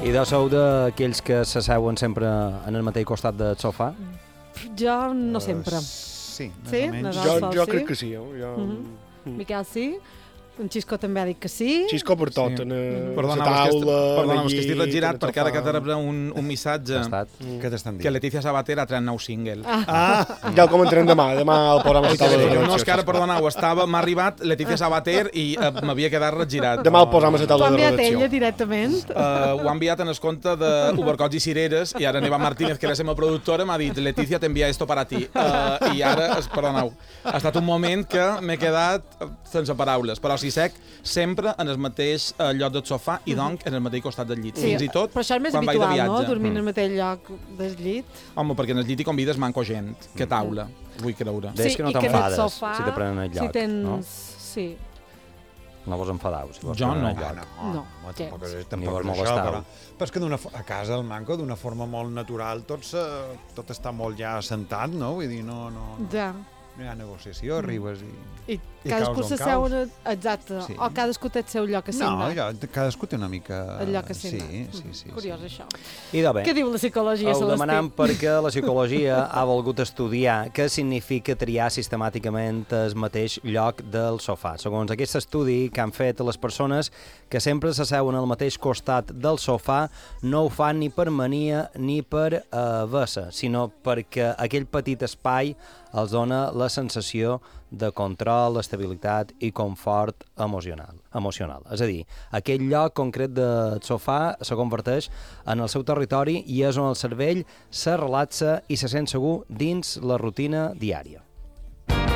I sou d'aquells que s'asseuen sempre en el mateix costat del sofà? Jo no sempre. Sí, més Sí? o menys. Nadal, Jo sí? crec que sí. Miquel, sí? En Xisco també ha dit que sí. Xisco per tot, Sí. en la Perdona, és que estic llit, regirat en el perquè ara sofà. que rebre un missatge Què t'estan que dient? Letícia Sabater ha tret nou single. Ja el comentarem demà el programa Oi, s'està que de jo no, redacció. és que ara, perdoneu, m'ha arribat Letícia Sabater i m'havia quedat regirat. Demà el posam a la T'ho ha taula de enviat redacció. ella directament? Ho ha enviat en el compte d'Ubercots i Cireres i ara Neva Martínez, que era la meva productora, m'ha dit Letícia, t'envia esto para ti. I ara, perdoneu, ha estat un moment que m'he quedat sense paraules, però si sec sempre en el mateix lloc del sofà i donc en el mateix costat del llit. Fins i tot però això és més quan vaig de habitual, no? viatge. Dormir en el mateix lloc del llit. Home, perquè en el llit hi convides manco gent, que taula, vull creure. Deies que no i en el t'enfades sofà, si te prenen el lloc, si tens... no? Sí. No vos enfadau si vos Jo prenen no. el lloc. No, Tampoc gens. és, Ni tampoc vos és això, molestau. però és que a casa al Manco, d'una forma molt natural, tot està molt ja assentat, no? Vull dir, no Ja. hi ha negociació, arribes I I cadascú caus on s'asseu... caus. Exacte. Sí. O cadascú té el seu lloc No, assignat. cadascú té una mica... El lloc Sí, assignat. sí. Curiós, això. Idò bé. Què diu la psicologia, Ho demanem Celestí? perquè la psicologia ha volgut estudiar què significa triar sistemàticament el mateix lloc del sofà. Segons aquest estudi que han fet les persones que sempre s'asseuen al mateix costat del sofà, no ho fan ni per mania ni per vessa, sinó perquè aquell petit espai els dona la sensació de control, estabilitat i confort emocional. És a dir, aquell lloc concret del sofà se converteix en el seu territori i és on el cervell se relaxa i se sent segur dins la rutina diària.